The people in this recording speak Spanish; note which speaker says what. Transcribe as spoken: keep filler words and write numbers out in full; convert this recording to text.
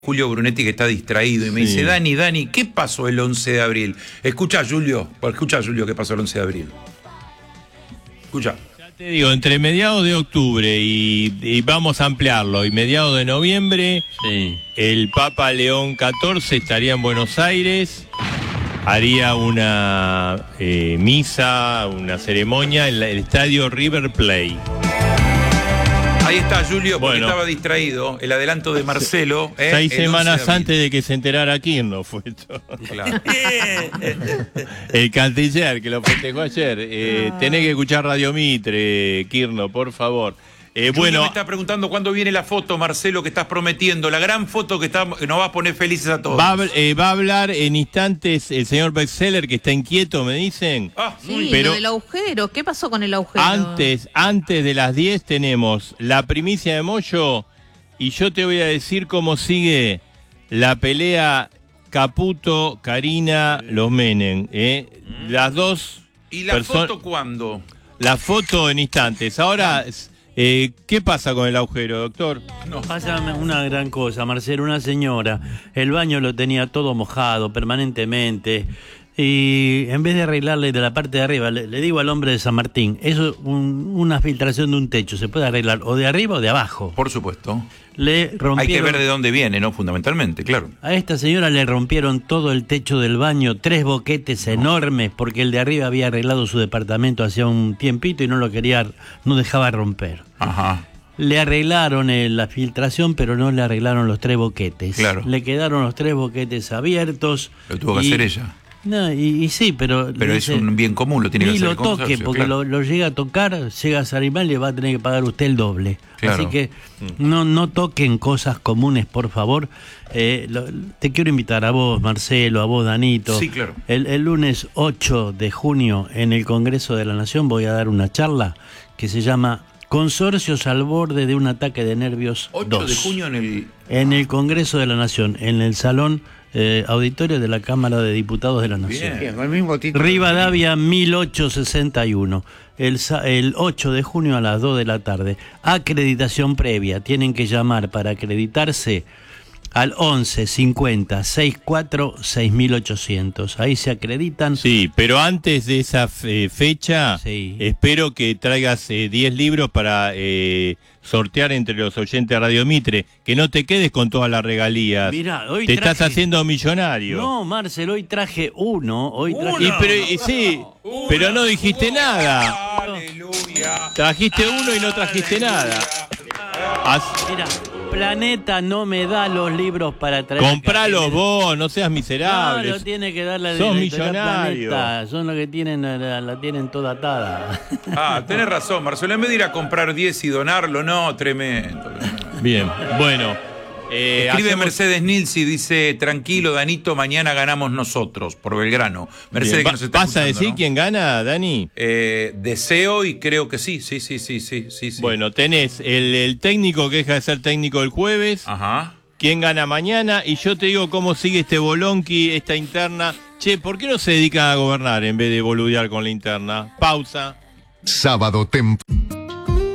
Speaker 1: Julio Brunetti, que está distraído, y me
Speaker 2: Sí.
Speaker 1: dice, Dani, Dani, ¿qué pasó el once de abril? Escucha, Julio, escucha, Julio, ¿qué pasó el once de abril? Escucha.
Speaker 2: Ya te digo, entre mediados de octubre y, y vamos a ampliarlo, y mediados de noviembre,
Speaker 3: Sí.
Speaker 2: el Papa León catorce estaría en Buenos Aires, haría una eh, misa, una ceremonia en la- el estadio River Plate.
Speaker 1: Ahí está, Julio, porque
Speaker 2: Bueno.
Speaker 1: estaba distraído. El adelanto de Marcelo. eh,
Speaker 2: Seis
Speaker 1: el
Speaker 2: semanas
Speaker 1: once de abril.
Speaker 2: antes de que se enterara Kirchner fue esto.
Speaker 1: Claro.
Speaker 2: El canciller que lo festejó ayer. Eh, tenés que escuchar Radio Mitre, Kirchner, por favor. Eh,
Speaker 1: Julio
Speaker 2: bueno,
Speaker 1: me está preguntando cuándo viene la foto, Marcelo, que estás prometiendo. La gran foto que, está, que nos va a poner felices a todos.
Speaker 2: va a, habl- eh, va a hablar en instantes el señor Bestseller, que está inquieto, me dicen.
Speaker 1: Ah,
Speaker 4: Sí,
Speaker 2: Pero-
Speaker 4: lo del agujero. ¿Qué pasó con el agujero?
Speaker 2: Antes, antes de las diez tenemos la primicia de Moyo y yo te voy a decir cómo sigue la pelea Caputo, Karina, los Menem. ¿eh? Las dos
Speaker 1: ¿Y la
Speaker 2: perso-
Speaker 1: foto cuándo?
Speaker 2: La foto en instantes. Ahora, eh, ¿qué pasa con el agujero, doctor?
Speaker 3: Pasa una gran cosa, Marcelo, una señora, el baño lo tenía todo mojado permanentemente y en vez de arreglarle de la parte de arriba, le, le digo al hombre de San Martín, eso es un- una filtración de un techo, se puede arreglar o de arriba o de abajo.
Speaker 1: Por supuesto.
Speaker 3: Le rompieron,
Speaker 1: Hay que ver de dónde viene, ¿no? Fundamentalmente, claro.
Speaker 3: a esta señora le rompieron todo el techo del baño, tres boquetes enormes, porque el de arriba había arreglado su departamento hacía un tiempito y no lo quería, no dejaba romper.
Speaker 1: Ajá.
Speaker 3: Le arreglaron eh, la filtración, pero no le arreglaron los tres boquetes.
Speaker 1: Claro.
Speaker 3: Le quedaron los tres boquetes abiertos.
Speaker 1: Lo tuvo que
Speaker 3: y-
Speaker 1: hacer ella.
Speaker 3: No, y, y sí, pero...
Speaker 1: Pero
Speaker 3: le
Speaker 1: es
Speaker 3: dice,
Speaker 1: un bien común, lo tiene que
Speaker 3: ni
Speaker 1: hacer
Speaker 3: lo
Speaker 1: el
Speaker 3: toque,
Speaker 1: consorcio,
Speaker 3: porque
Speaker 1: claro.
Speaker 3: lo, lo llega a tocar, llega a salir mal y le va a tener que pagar usted el doble.
Speaker 1: Claro.
Speaker 3: Así que no, no toquen cosas comunes, por favor. Eh, lo- te quiero invitar a vos, Marcelo, a vos, Danito.
Speaker 1: Sí, claro.
Speaker 3: El, el lunes ocho de junio en el Congreso de la Nación voy a dar una charla que se llama Consorcios al borde de un ataque de nervios
Speaker 1: ocho
Speaker 3: dos.
Speaker 1: de junio en el...
Speaker 3: En el Congreso de la Nación, en el Salón eh, Auditorio de la Cámara de Diputados de la Nación.
Speaker 1: Bien.
Speaker 5: Con el mismo título.
Speaker 3: Rivadavia mil ochocientos sesenta y uno, el, sa- el ocho de junio a las dos de la tarde. Acreditación previa, tienen que llamar para acreditarse al once cincuenta sesenta y cuatro seis mil ochocientos. Ahí se acreditan.
Speaker 2: Sí, pero antes de esa fe- fecha,
Speaker 3: Sí.
Speaker 2: espero que traigas eh, diez libros para eh, sortear entre los oyentes de Radio Mitre. Que no te quedes con todas las regalías.
Speaker 3: Mirá, hoy
Speaker 2: te
Speaker 3: traje-
Speaker 2: estás haciendo millonario.
Speaker 3: No, Marcel, hoy traje uno. Hoy traje...
Speaker 2: Y pero, y sí, pero no dijiste nada.
Speaker 1: Aleluya.
Speaker 2: Trajiste uno y no trajiste nada. As-
Speaker 3: Mira, Planeta no me da los libros para traer.
Speaker 2: Compralos
Speaker 3: acá.
Speaker 2: vos, no seas
Speaker 3: No,
Speaker 2: miserable.
Speaker 3: lo tiene que dar la
Speaker 2: Sos
Speaker 3: la editorial
Speaker 2: millonario.
Speaker 3: Planeta. Son los que tienen, la, la tienen toda atada.
Speaker 1: Ah, tenés razón, Marcelo. En vez de ir a comprar diez y donarlo, no, tremendo.
Speaker 2: Bien, bueno. eh,
Speaker 1: Escribe
Speaker 2: hacemos-
Speaker 1: Mercedes Nilsi, dice, tranquilo, Danito, mañana ganamos nosotros, por Belgrano. Mercedes,
Speaker 2: Bien,
Speaker 1: que
Speaker 2: va-
Speaker 1: nos está
Speaker 2: ¿Vas a
Speaker 1: escuchando,
Speaker 2: decir
Speaker 1: ¿no?
Speaker 2: quién gana, Dani?
Speaker 1: Eh, deseo y creo que sí, sí, sí, sí, sí, sí. sí.
Speaker 2: Bueno, tenés el, el técnico que deja de ser técnico el jueves,
Speaker 1: Ajá.
Speaker 2: quién gana mañana, y yo te digo cómo sigue este bolonqui, esta interna. Che, ¿por qué no se dedican a gobernar en vez de boludear con la interna? Pausa.
Speaker 6: Sábado temprano.